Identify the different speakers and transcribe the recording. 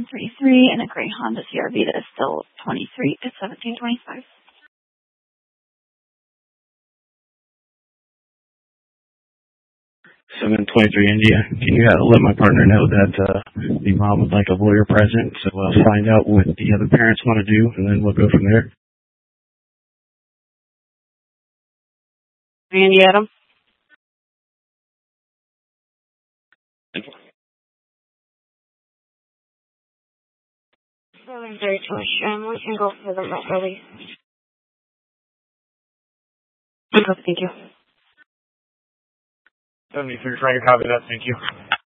Speaker 1: 133 and a gray Honda CRV that is still 23 to 1725.
Speaker 2: 723 India. Can you let my partner know that the mom would like a lawyer present, so I'll find out what the other parents want to do, and then we'll go from there.
Speaker 3: Andy Adam.
Speaker 1: Very much. We can go for the release.
Speaker 3: Okay, thank you.
Speaker 2: 73, trying to copy that. Thank you.